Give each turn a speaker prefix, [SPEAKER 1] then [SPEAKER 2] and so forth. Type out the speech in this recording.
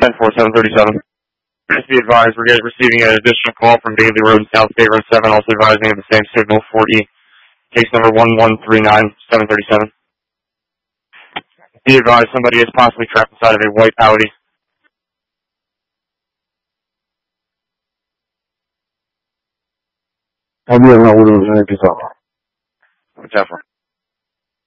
[SPEAKER 1] 10-4, 737. Please be advised, we're receiving an additional call from Bailey Road, South State Road 7, also advising of the same signal, 4E. Case number 1139-737. Be advised, somebody is possibly trapped inside of a white Audi.
[SPEAKER 2] Abbiamo avuto un episodio.
[SPEAKER 1] Ciao.